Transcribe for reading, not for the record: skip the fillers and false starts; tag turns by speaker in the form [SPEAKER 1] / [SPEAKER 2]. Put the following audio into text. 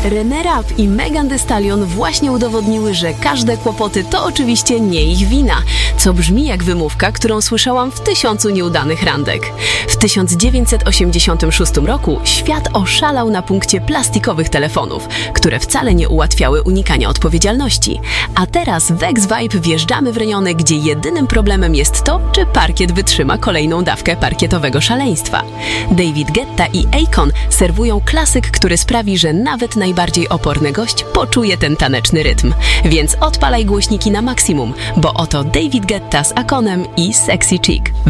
[SPEAKER 1] René Rapp i Megan Thee Stallion właśnie udowodniły, że każde kłopoty to oczywiście nie ich wina, co brzmi jak wymówka, którą słyszałam w 1000 nieudanych randek. W 1986 roku świat oszalał na punkcie plastikowych telefonów, które wcale nie ułatwiały unikania odpowiedzialności. A teraz w X-Vibe wjeżdżamy w rejony, gdzie jedynym problemem jest to, czy parkiet wytrzyma kolejną dawkę parkietowego szaleństwa. David Guetta i Akon serwują klasyk, który sprawi, że nawet najbardziej oporny gość poczuje ten taneczny rytm. Więc odpalaj głośniki na maksimum, bo oto David Guetta z Akonem i Sexy Chick.